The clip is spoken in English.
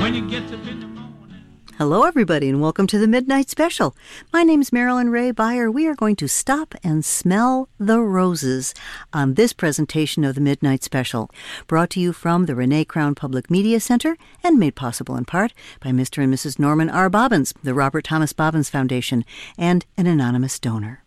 when it gets up in the morning. Hello, everybody, and welcome to the Midnight Special. My name's Marilyn Ray Beyer. We are going to stop and smell the roses on this presentation of the Midnight Special, brought to you from the Renee Crown Public Media Center and made possible in part by Mr. and Mrs. Norman R. Bobbins, the Robert Thomas Bobbins Foundation, and an anonymous donor.